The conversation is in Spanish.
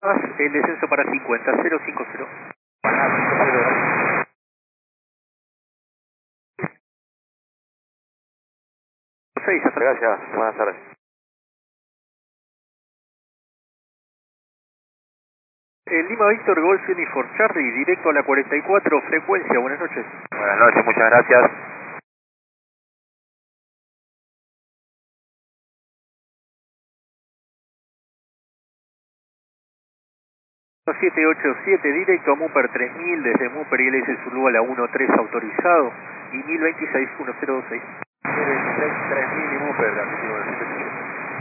El descenso para 50, 050. Para 6, Gracias, buenas tardes. Lima Víctor Golf Uniform Charlie, directo a la 44, frecuencia, buenas noches. Buenas noches, muchas gracias. 787, directo a Mupper 3000, desde Mupper y LS Zulu a la 13 autorizado, y 1026 1026. 3000 y Mupper,